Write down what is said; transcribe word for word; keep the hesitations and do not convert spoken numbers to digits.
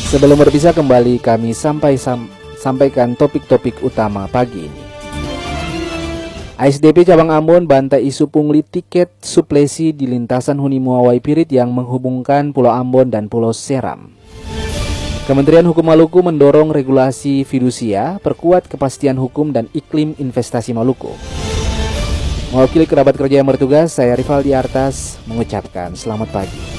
Sebelum berpisah kembali kami sampai sam sampaikan topik-topik utama pagi ini. A S D P Cabang Ambon bantai isu pungli tiket suplesi di lintasan Hunimua Waipirit yang menghubungkan Pulau Ambon dan Pulau Seram. Kementerian Hukum Maluku mendorong regulasi fidusia, perkuat kepastian hukum dan iklim investasi Maluku. Mewakili kerabat kerja yang bertugas, saya Rivaldi Artas mengucapkan selamat pagi.